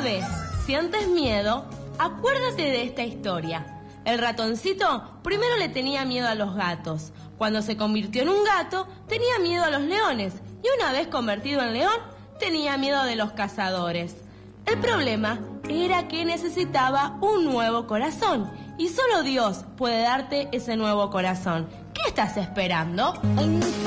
vez sientes miedo, acuérdate de esta historia. El ratoncito primero le tenía miedo a los gatos. Cuando se convirtió en un gato, tenía miedo a los leones. Y una vez convertido en león, tenía miedo de los cazadores. El problema era que necesitaba un nuevo corazón. Y solo Dios puede darte ese nuevo corazón. ¿Qué estás esperando?